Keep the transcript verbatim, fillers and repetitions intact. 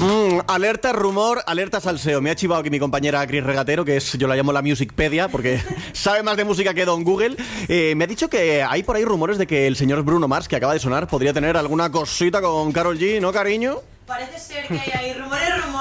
Mm, alerta rumor, alerta salseo. Me ha chivado aquí mi compañera Cris Regatero, que es, yo la llamo la Musicpedia, porque sabe más de música que Don Google. Eh, me ha dicho que hay por ahí rumores de que el señor Bruno Mars, que acaba de sonar, podría tener alguna cosita con Karol G, ¿no, cariño? Parece ser que hay, hay rumores, rumores.